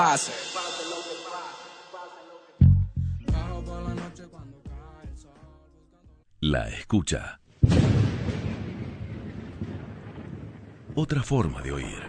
pase. La escucha. Otra forma de oír.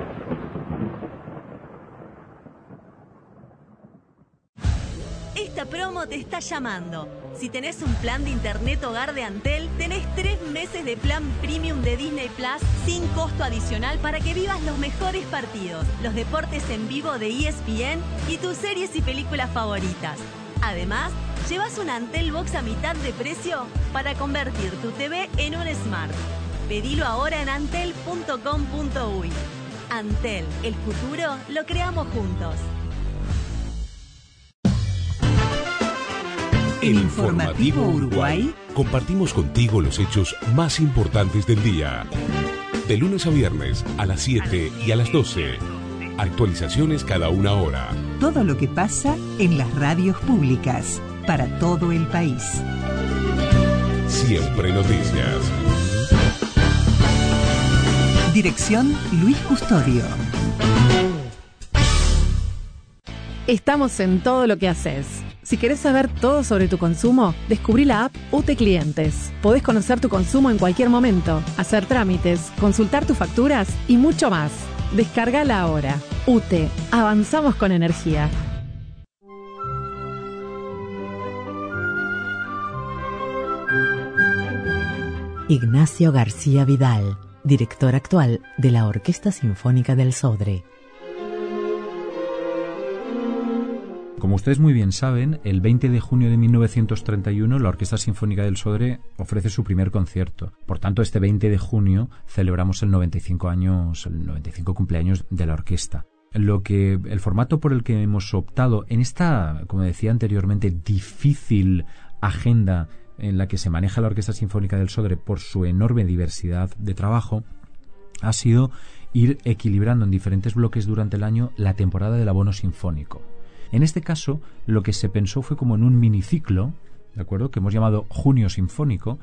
Esta promo te está llamando. Si tenés un plan de internet hogar de Antel, tenés 3 meses de plan premium de Disney Plus sin costo adicional para que vivas los mejores partidos, los deportes en vivo de ESPN y tus series y películas favoritas. Además, llevas una Antel Box a mitad de precio para convertir tu TV en un Smart. Pedilo ahora en antel.com.uy. Antel, el futuro lo creamos juntos. El Informativo Uruguay. Compartimos contigo los hechos más importantes del día. De lunes a viernes a las 7 y a las 12. Actualizaciones cada una hora. Todo lo que pasa en las radios públicas para todo el país. Siempre noticias. Dirección Luis Custodio. Estamos en todo lo que haces. Si querés saber todo sobre tu consumo, descubrí la app UTE Clientes. Podés conocer tu consumo en cualquier momento, hacer trámites, consultar tus facturas y mucho más. Descárgala ahora. UTE. Avanzamos con energía. Ignacio García Vidal, director actual de la Orquesta Sinfónica del Sodre. Como ustedes muy bien saben, el 20 de junio de 1931 la Orquesta Sinfónica del Sodre ofrece su primer concierto. Por tanto, este 20 de junio celebramos el 95 cumpleaños de la orquesta. El formato por el que hemos optado en esta, como decía anteriormente, difícil agenda en la que se maneja la Orquesta Sinfónica del Sodre por su enorme diversidad de trabajo, ha sido ir equilibrando en diferentes bloques durante el año la temporada del abono sinfónico. En este caso, lo que se pensó fue como en un miniciclo, ¿de acuerdo?, que hemos llamado Junio Sinfónico,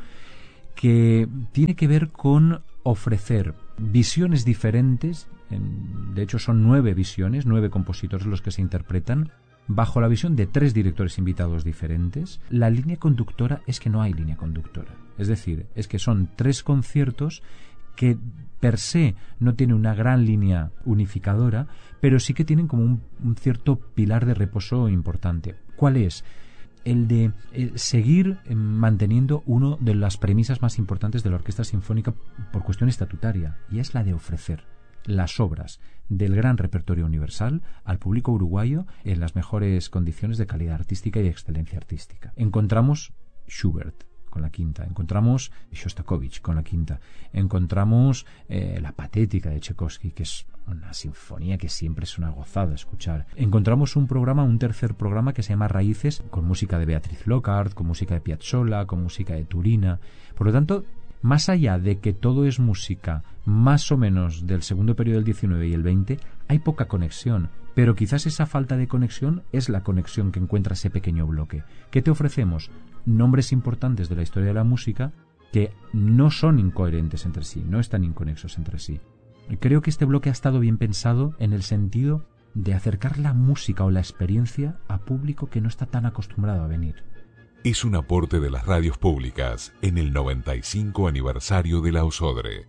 que tiene que ver con ofrecer visiones diferentes, de hecho son 9 visiones, 9 compositores los que se interpretan, bajo la visión de 3 directores invitados diferentes. La línea conductora es que no hay línea conductora, es decir, es que son 3 conciertos que per se no tienen una gran línea unificadora, pero sí que tienen como un cierto pilar de reposo importante. ¿Cuál es? El de seguir manteniendo una de las premisas más importantes de la Orquesta Sinfónica por cuestión estatutaria, y es la de ofrecer las obras del gran repertorio universal al público uruguayo en las mejores condiciones de calidad artística y de excelencia artística. Encontramos Schubert con la quinta, encontramos Shostakovich con la quinta, encontramos la Patética de Tchaikovsky, que es una sinfonía que siempre es una gozada escuchar. Encontramos un tercer programa que se llama Raíces, con música de Beatriz Lockhart, con música de Piazzolla, con música de Turina. Por lo tanto, más allá de que todo es música más o menos del segundo periodo del 19 y el 20, hay poca conexión, pero quizás esa falta de conexión es la conexión que encuentra ese pequeño bloque. ¿Qué te ofrecemos? Nombres importantes de la historia de la música que no son incoherentes entre sí, no están inconexos entre sí. Creo que este bloque ha estado bien pensado en el sentido de acercar la música o la experiencia a público que no está tan acostumbrado a venir. Es un aporte de las radios públicas en el 95 aniversario de la OSODRE.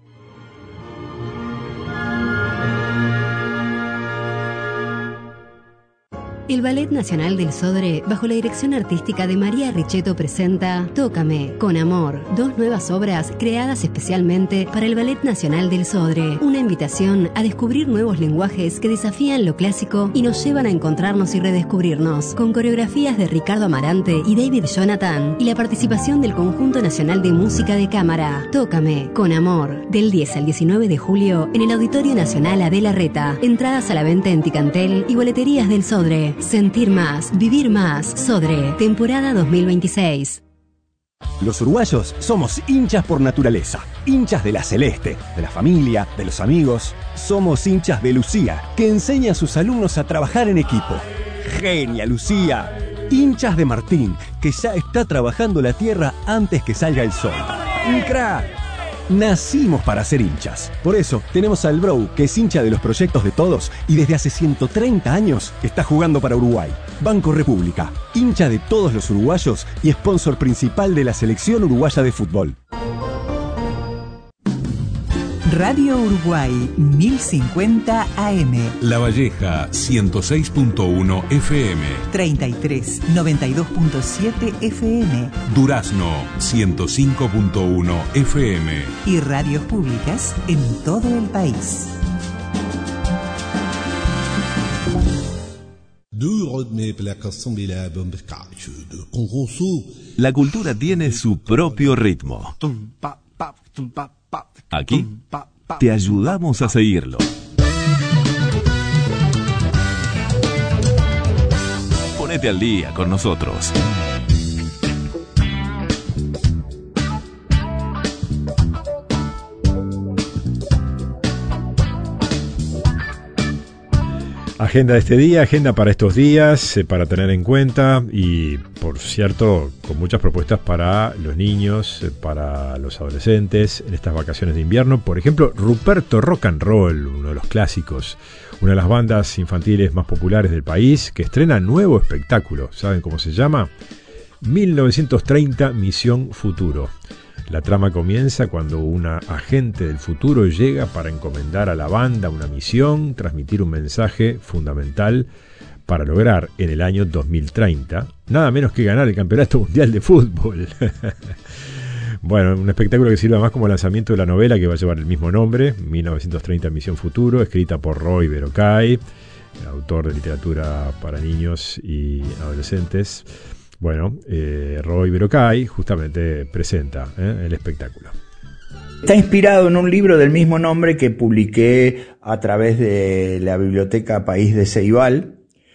El Ballet Nacional del Sodre, bajo la dirección artística de María Richetto, presenta Tócame, con amor, 2 nuevas obras creadas especialmente para el Ballet Nacional del Sodre. Una invitación a descubrir nuevos lenguajes que desafían lo clásico y nos llevan a encontrarnos y redescubrirnos, con coreografías de Ricardo Amarante y David Jonathan, y la participación del Conjunto Nacional de Música de Cámara. Tócame, con amor, del 10 al 19 de julio en el Auditorio Nacional Adela Reta. Entradas a la venta en Ticantel y boleterías del Sodre. Sentir más, vivir más. Sodre, temporada 2026. Los uruguayos somos hinchas por naturaleza, hinchas de la celeste, de la familia, de los amigos. Somos hinchas de Lucía, que enseña a sus alumnos a trabajar en equipo. ¡Genia, Lucía! Hinchas de Martín, que ya está trabajando la tierra antes que salga el sol. ¡Un crack! nacimos para ser hinchas. Por eso tenemos al Bro, que es hincha de los proyectos de todos y desde hace 130 años está jugando para Uruguay. Banco República, hincha de todos los uruguayos y sponsor principal de la selección uruguaya de fútbol. Radio Uruguay 1050 AM. La Valleja 106.1 FM. 33 92.7 FM. Durazno 105.1 FM. Y radios públicas en todo el país. La cultura tiene su propio ritmo. Aquí te ayudamos a seguirlo. Ponete al día con nosotros. Agenda de este día, agenda para estos días, para tener en cuenta y, por cierto, con muchas propuestas para los niños, para los adolescentes en estas vacaciones de invierno. Por ejemplo, Ruperto Rock and Roll, uno de los clásicos, una de las bandas infantiles más populares del país, que estrena nuevo espectáculo. ¿Saben cómo se llama? 1930 Misión Futuro. La trama comienza cuando una agente del futuro llega para encomendar a la banda una misión, transmitir un mensaje fundamental para lograr en el año 2030 nada menos que ganar el Campeonato Mundial de Fútbol. Bueno, un espectáculo que sirve además como lanzamiento de la novela que va a llevar el mismo nombre, 1930 Misión Futuro, escrita por Roy Berocay, autor de literatura para niños y adolescentes. Bueno, Roy Berocay justamente presenta el espectáculo. Está inspirado en un libro del mismo nombre que publiqué a través de la Biblioteca País de Ceibal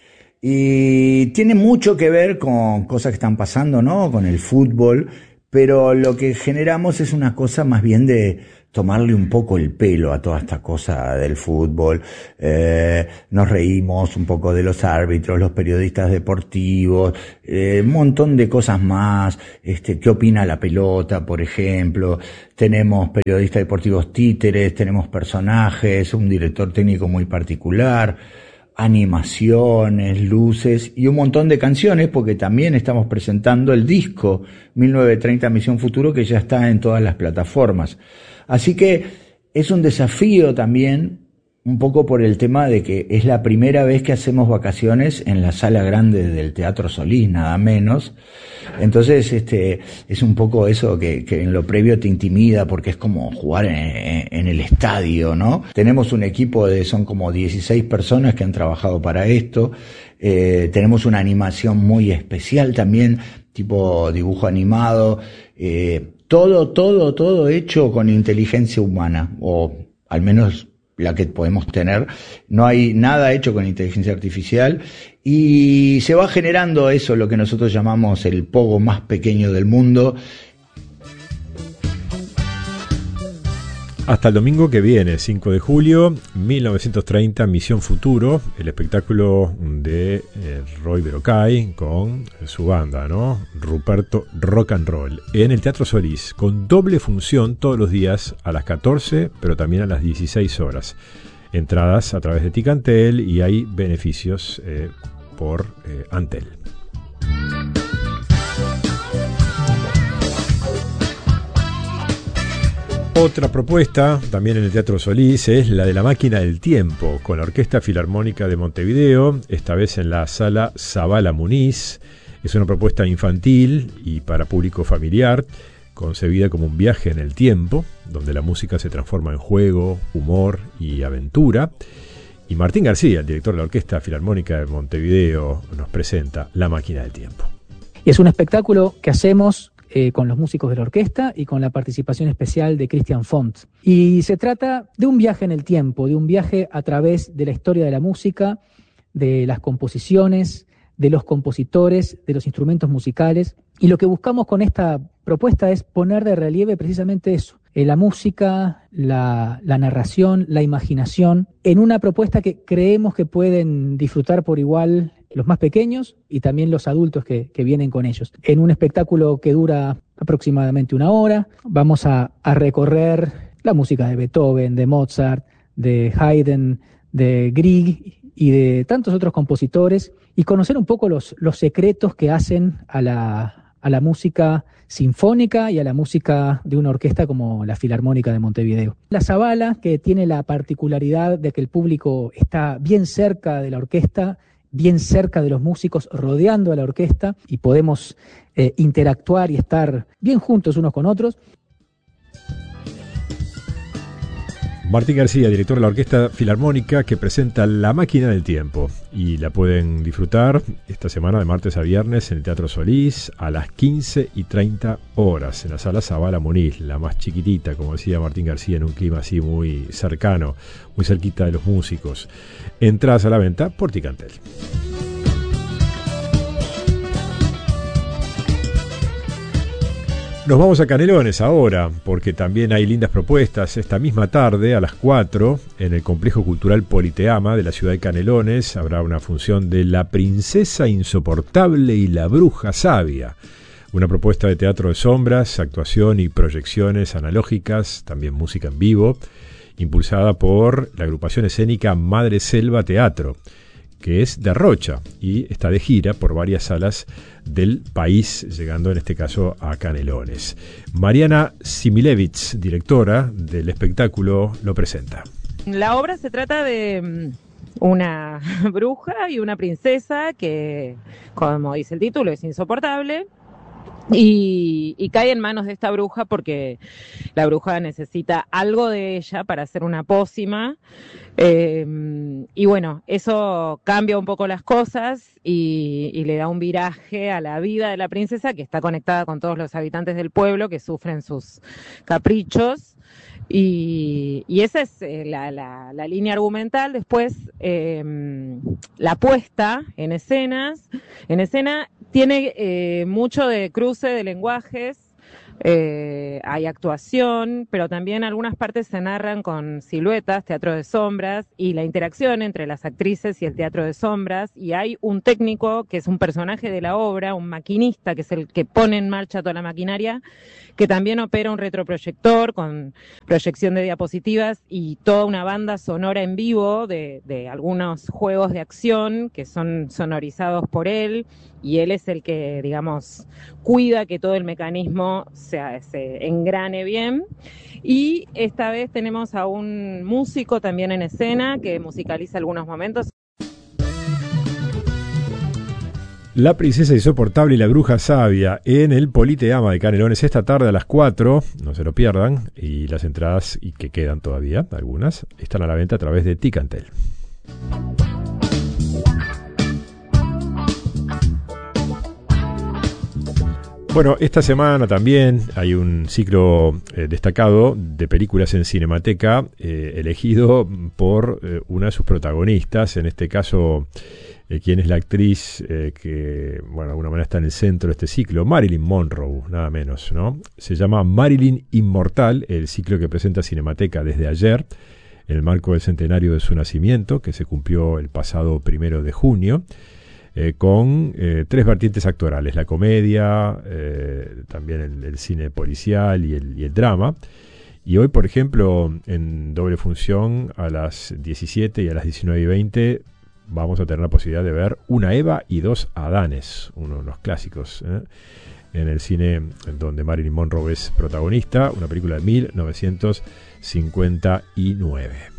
y tiene mucho que ver con cosas que están pasando, ¿no? Con el fútbol, pero lo que generamos es una cosa más bien de tomarle un poco el pelo a toda esta cosa del fútbol. Nos reímos un poco de los árbitros, los periodistas deportivos, un montón de cosas más. ¿Qué opina la pelota, por ejemplo? Tenemos periodistas deportivos títeres, tenemos personajes, un director técnico muy particular, animaciones, luces y un montón de canciones, porque también estamos presentando el disco 1930 Misión Futuro, que ya está en todas las plataformas. Así que es un desafío también, un poco por el tema de que es la primera vez que hacemos vacaciones en la sala grande del Teatro Solís, nada menos. Entonces, es un poco eso que en lo previo te intimida, porque es como jugar en el estadio, ¿no? Tenemos un equipo son como 16 personas que han trabajado para esto. Tenemos una animación muy especial también, tipo dibujo animado. Todo hecho con inteligencia humana, o al menos la que podemos tener. No hay nada hecho con inteligencia artificial y se va generando eso, lo que nosotros llamamos el pogo más pequeño del mundo. Hasta el domingo que viene, 5 de julio, 1930 Misión Futuro, el espectáculo de Roy Berocay con su banda, ¿no? Ruperto Rock and Roll, en el Teatro Solís, con doble función todos los días a las 14, pero también a las 16 horas. Entradas a través de Ticantel y hay beneficios por Antel. Otra propuesta, también en el Teatro Solís, es la de La Máquina del Tiempo, con la Orquesta Filarmónica de Montevideo, esta vez en la Sala Zabala Muniz. Es una propuesta infantil y para público familiar, concebida como un viaje en el tiempo, donde la música se transforma en juego, humor y aventura. Y Martín García, el director de la Orquesta Filarmónica de Montevideo, nos presenta La Máquina del Tiempo. Es un espectáculo que hacemos con los músicos de la orquesta y con la participación especial de Christian Font. Y se trata de un viaje en el tiempo, de un viaje a través de la historia de la música, de las composiciones, de los compositores, de los instrumentos musicales. Y lo que buscamos con esta propuesta es poner de relieve precisamente eso, la música, la narración, la imaginación, en una propuesta que creemos que pueden disfrutar por igual los más pequeños y también los adultos que vienen con ellos. En un espectáculo que dura aproximadamente 1 hora. Vamos a recorrer la música de Beethoven, de Mozart, de Haydn, de Grieg y de tantos otros compositores, y conocer un poco los secretos que hacen a la música sinfónica y a la música de una orquesta como la Filarmónica de Montevideo. La Zabala, que tiene la particularidad de que el público está bien cerca de la orquesta, bien cerca de los músicos, rodeando a la orquesta, y podemos interactuar y estar bien juntos unos con otros. Martín García, director de la Orquesta Filarmónica, que presenta La Máquina del Tiempo, y la pueden disfrutar esta semana de martes a viernes en el Teatro Solís a las 15:30 en la Sala Zabala Muniz, la más chiquitita, como decía Martín García, en un clima así muy cercano, muy cerquita de los músicos. Entradas a la venta por Ticantel. Nos vamos a Canelones ahora, porque también hay lindas propuestas. Esta misma tarde, a las 4, en el Complejo Cultural Politeama de la ciudad de Canelones, habrá una función de La Princesa Insoportable y la Bruja Sabia. Una propuesta de teatro de sombras, actuación y proyecciones analógicas, también música en vivo, impulsada por la agrupación escénica Madre Selva Teatro, que es de Rocha y está de gira por varias salas del país, llegando en este caso a Canelones. Mariana Similevich, directora del espectáculo, lo presenta. La obra se trata de una bruja y una princesa que, como dice el título, es insoportable. Y cae en manos de esta bruja porque la bruja necesita algo de ella para hacer una pócima, y bueno, eso cambia un poco las cosas y le da un viraje a la vida de la princesa, que está conectada con todos los habitantes del pueblo que sufren sus caprichos. Y esa es la línea argumental. Después, la puesta en escena tiene mucho de cruce de lenguajes. Hay actuación, pero también algunas partes se narran con siluetas, teatro de sombras, y la interacción entre las actrices y el teatro de sombras. Y hay un técnico que es un personaje de la obra, un maquinista, que es el que pone en marcha toda la maquinaria, que también opera un retroproyector con proyección de diapositivas y toda una banda sonora en vivo de algunos juegos de acción que son sonorizados por él, y él es el que, digamos, cuida que todo el mecanismo se engrane bien. Y esta vez tenemos a un músico también en escena que musicaliza algunos momentos. La Princesa Insoportable y la Bruja Sabia en el Politeama de Canelones esta tarde a las 4, no se lo pierdan, y las entradas, y que quedan todavía algunas, están a la venta a través de Ticantel. Bueno, esta semana también hay un ciclo destacado de películas en Cinemateca, elegido por una de sus protagonistas, en este caso, quien es la actriz que, bueno, de alguna manera está en el centro de este ciclo, Marilyn Monroe, nada menos, ¿no? Se llama Marilyn Inmortal, el ciclo que presenta Cinemateca desde ayer, en el marco del centenario de su nacimiento, que se cumplió el pasado 1 de junio. Con 3 vertientes actorales, la comedia, también el cine policial y el drama. Y hoy, por ejemplo, en doble función, a las 17 y a las 19:20, vamos a tener la posibilidad de ver Una Eva y 2 Adanes, uno de los clásicos en el cine, donde Marilyn Monroe es protagonista, una película de 1959.